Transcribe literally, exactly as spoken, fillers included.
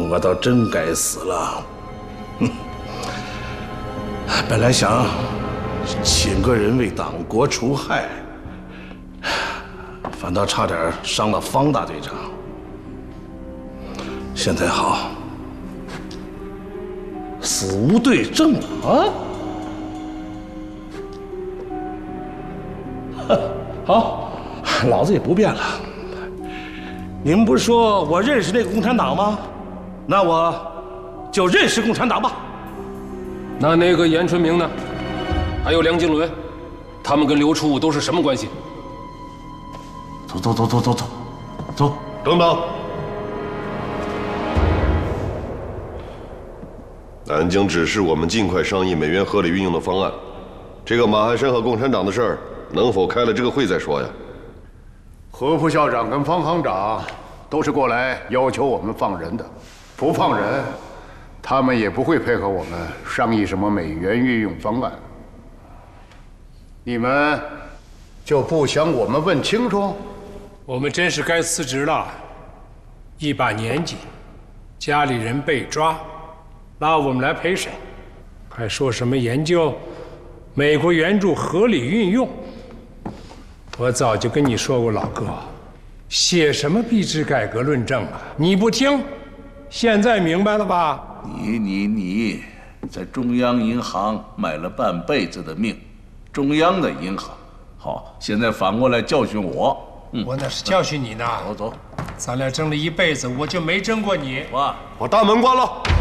我倒真该死了。哼，本来想请个人为党国除害，反倒差点伤了方大队长。现在好，死无对证了啊！好，老子也不变了。你们不是说我认识那个共产党吗？那我就认识共产党吧。 那那个严春明呢？还有梁经纶，他们跟刘初都是什么关系？ 走走走走走走，走！ 等等，南京指示我们尽快商议美元合理运用的方案。这个马汉山和共产党的事儿，能否开了这个会再说呀？ 何副校长跟方行长都是过来要求我们放人的，不放人，他们也不会配合我们商议什么美元运用方案。你们就不想我们问清楚？ 我们真是该辞职了，一把年纪，家里人被抓，拉我们来陪审，还说什么研究美国援助合理运用。我早就跟你说过，老哥，写什么币制改革论证啊？你不听，现在明白了吧？ 你你你，在中央银行卖了半辈子的命，中央的银行，好，现在反过来教训我。 嗯、我那是教训你呢。 走走， 咱俩争了一辈子，我就没争过你。 哇， 把大门关了。